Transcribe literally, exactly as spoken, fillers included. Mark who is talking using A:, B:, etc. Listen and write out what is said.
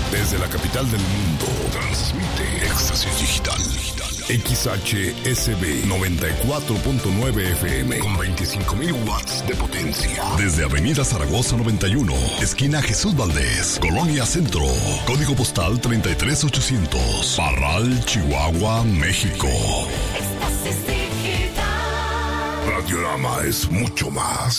A: Desde la capital del mundo, transmite Éxtasis Digital. X H S B noventa y cuatro punto nueve F M con veinticinco mil watts de potencia. Desde Avenida Zaragoza noventa y uno, esquina Jesús Valdés, Colonia Centro. Código postal treinta y tres ochocientos. Parral, Chihuahua, México. Radiorama es mucho más.